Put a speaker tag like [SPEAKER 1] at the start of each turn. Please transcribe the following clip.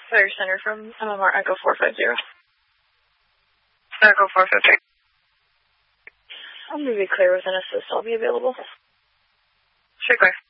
[SPEAKER 1] Fire Center from MMR Echo 450.
[SPEAKER 2] Echo 450.
[SPEAKER 1] I'm going to be clear with an assist. I'll be available.
[SPEAKER 2] Sure, clear.